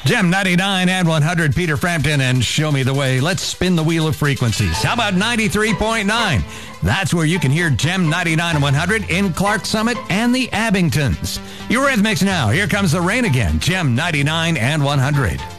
Gem 99 and 100, Peter Frampton and Show Me the Way. Let's spin the wheel of frequencies. How about 93.9? That's where you can hear Gem 99 and 100 in Clark Summit and the Abingtons. Eurythmics now. Here comes the rain again. Gem 99 and 100.